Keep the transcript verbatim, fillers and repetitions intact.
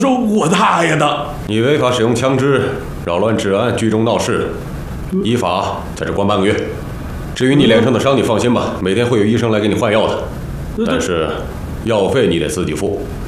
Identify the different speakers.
Speaker 1: 我大爷的！
Speaker 2: 你违法使用枪支，扰乱治安，聚众闹事，依法在这关半个月。至于你脸上的伤，你放心吧，每天会有医生来给你换药的，但是药费你得自己付。